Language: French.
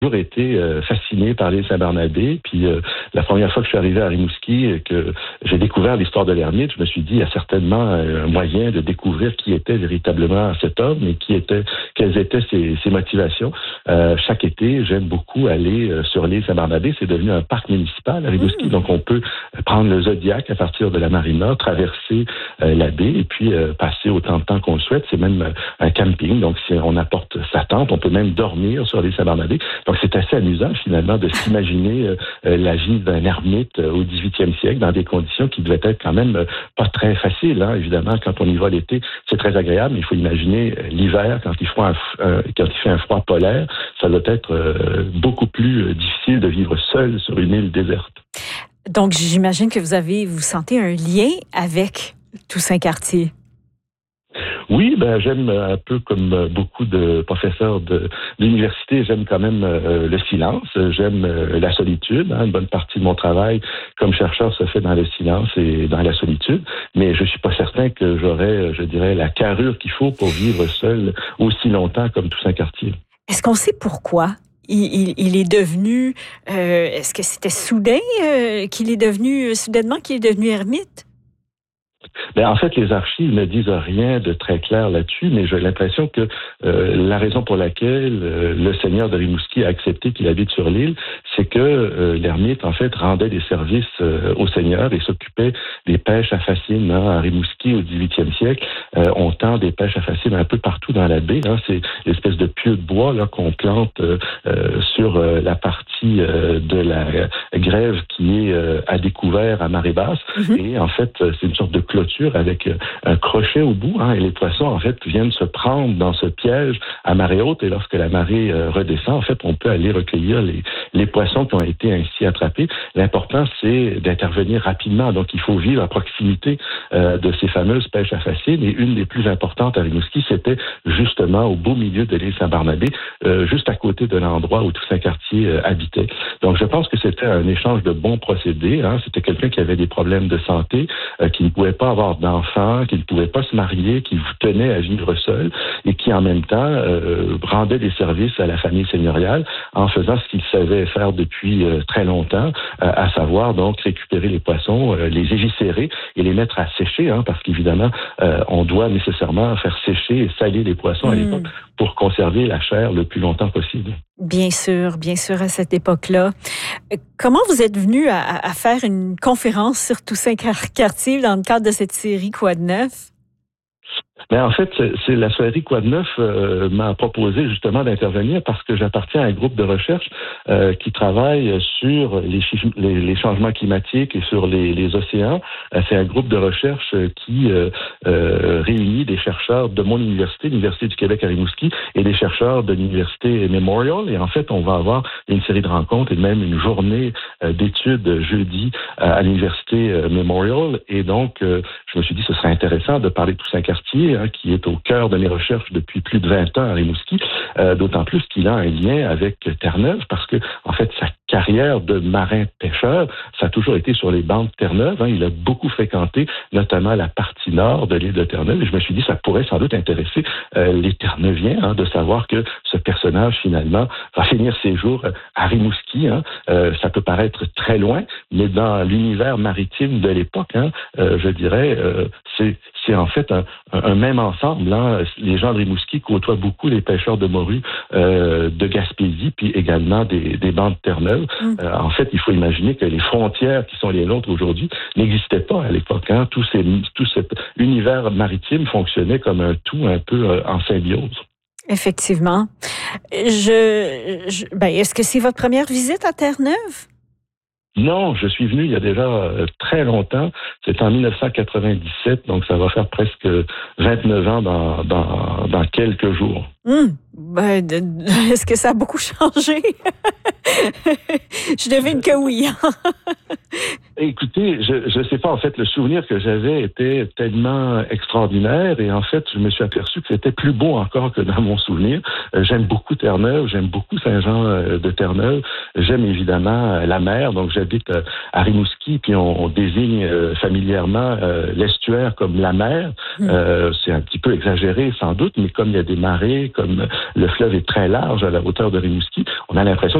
toujours été fasciné par l'île Saint-Barnabé. Puis la première fois que je suis arrivé à Rimouski et que j'ai découvert l'histoire de l'ermite, je me suis dit, il y a certainement un moyen de découvrir qui était véritablement cet homme et quelles étaient ses motivations. Chaque été, j'aime beaucoup aller sur l'île Saint-Barnabé. C'est devenu un parc municipal à Rimouski, donc on peut prendre le Zodiac à partir de la marina, traverser la baie et puis passer autant de temps qu'on le souhaite. C'est même un camping, donc on apporte sa tente, on peut même dormir sur l'île Saint-Barnabé. Donc, c'est assez amusant, finalement, de s'imaginer la vie d'un ermite au 18e siècle dans des conditions qui devaient être quand même pas très faciles. Hein. Évidemment, quand on y va l'été, c'est très agréable, mais il faut imaginer l'hiver, quand il fait un froid polaire, ça doit être beaucoup plus difficile de vivre seul sur une île déserte. Donc, j'imagine que vous sentez un lien avec Toussaint Oui, j'aime un peu comme beaucoup de professeurs d'université, j'aime quand même le silence, j'aime la solitude. Une bonne partie de mon travail comme chercheur se fait dans le silence et dans la solitude, mais je suis pas certain que j'aurais, je dirais, la carrure qu'il faut pour vivre seul aussi longtemps comme Toussaint-Cartier. Est-ce qu'on sait pourquoi il est devenu, est-ce que c'était soudain soudainement qu'il est devenu ermite? En fait, les archives ne disent rien de très clair là-dessus, mais j'ai l'impression que la raison pour laquelle le seigneur de Rimouski a accepté qu'il habite sur l'île, c'est que l'ermite, en fait, rendait des services au seigneur et s'occupait des pêches à fascines. À Rimouski, au 18e siècle, on tend des pêches à fascines un peu partout dans la baie. C'est l'espèce de pieux de bois là, qu'on plante sur la partie de la grève qui est à découvert à marée basse. Et en fait, c'est une sorte de clôture avec un crochet au bout, et les poissons, en fait, viennent se prendre dans ce piège à marée haute, et lorsque la marée redescend, en fait, on peut aller recueillir les poissons qui ont été ainsi attrapés. L'important, c'est d'intervenir rapidement, donc il faut vivre à proximité de ces fameuses pêches à fascines, et une des plus importantes à Rimouski, c'était justement au beau milieu de l'île Saint-Barnabé, juste à côté de l'endroit où Toussaint-Cartier habitait. Donc, je pense que c'était un échange de bons procédés. C'était quelqu'un qui avait des problèmes de santé, qui ne pouvait pas avoir d'enfants, qui ne pouvait pas se marier, qui tenait à vivre seul et qui en même temps rendait des services à la famille seigneuriale en faisant ce qu'il savait faire depuis très longtemps, à savoir donc récupérer les poissons, les éviscérer et les mettre à sécher, parce qu'évidemment on doit nécessairement faire sécher et saler les poissons à l'époque pour conserver la chair le plus longtemps possible. Bien sûr, à cette époque-là. Comment vous êtes venu à faire une conférence sur Toussaint-Cartier dans le cadre de cette série Quoi de neuf? En fait, c'est la série Quoi de neuf m'a proposé justement d'intervenir parce que j'appartiens à un groupe de recherche qui travaille sur les changements climatiques et sur les océans. C'est un groupe de recherche qui réunit des chercheurs de mon université, l'Université du Québec à Rimouski, et des chercheurs de l'Université Memorial. Et en fait, on va avoir une série de rencontres et même une journée d'études jeudi à l'Université Memorial. Et donc, je me suis dit que ce serait intéressant de parler de Toussaint-Cartier, qui est au cœur de mes recherches depuis plus de 20 ans à Rimouski, d'autant plus qu'il a un lien avec Terre-Neuve, parce que, en fait, sa carrière de marin-pêcheur, ça a toujours été sur les bancs de Terre-Neuve. Il a beaucoup fréquenté, notamment la partie nord de l'île de Terre-Neuve, et je me suis dit que ça pourrait sans doute intéresser les Terre-Neuviens, de savoir que ce personnage, finalement, va finir ses jours à Rimouski. Ça peut paraître très loin, mais dans l'univers maritime de l'époque, je dirais, c'est en fait un même ensemble. Les gens de Rimouski côtoient beaucoup les pêcheurs de morue de Gaspésie, puis également des bancs de Terre-Neuve. En fait, il faut imaginer que les frontières qui sont les nôtres aujourd'hui n'existaient pas à l'époque. Tout cet univers maritime fonctionnait comme un tout un peu en symbiose. Effectivement. Est-ce que c'est votre première visite à Terre-Neuve? Non, je suis venu il y a déjà très longtemps. C'est en 1997, donc ça va faire presque 29 ans dans quelques jours. Est-ce que ça a beaucoup changé? Je devine que oui. Écoutez, je sais pas, en fait, le souvenir que j'avais était tellement extraordinaire et en fait, je me suis aperçu que c'était plus beau encore que dans mon souvenir. J'aime beaucoup Terre-Neuve, j'aime beaucoup Saint-Jean de Terre-Neuve, j'aime évidemment la mer, donc j'habite à Rimouski, puis on désigne familièrement l'estuaire comme la mer. C'est un petit peu exagéré sans doute, mais comme il y a des marées, comme le fleuve est très large à la hauteur de Rimouski, on a l'impression